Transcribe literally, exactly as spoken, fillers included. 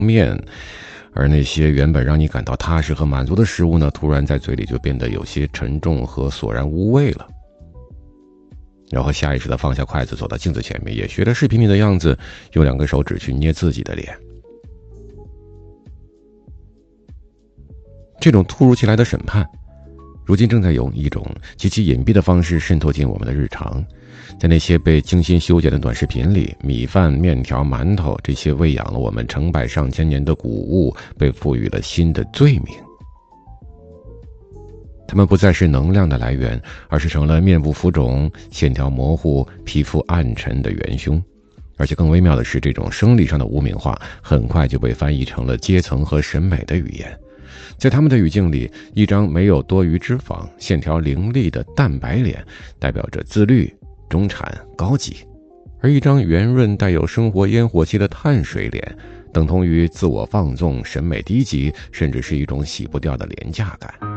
面，而那些原本让你感到踏实和满足的食物呢，突然在嘴里就变得有些沉重和索然无味了。然后下意识地放下筷子，走到镜子前面，也学着视频里的样子，用两个手指去捏自己的脸。这种突如其来的审判，如今正在用一种极其隐蔽的方式渗透进我们的日常。在那些被精心修剪的短视频里，米饭、面条、馒头这些喂养了我们成百上千年的谷物，被赋予了新的罪名。它们不再是能量的来源，而是成了面部浮肿、线条模糊、皮肤暗沉的元凶。而且更微妙的是，这种生理上的污名化很快就被翻译成了阶层和审美的语言。在他们的语境里，一张没有多余脂肪、线条凌厉的蛋白脸代表着自律、中产、高级，而一张圆润带有生活烟火气的碳水脸等同于自我放纵、审美低级，甚至是一种洗不掉的廉价感。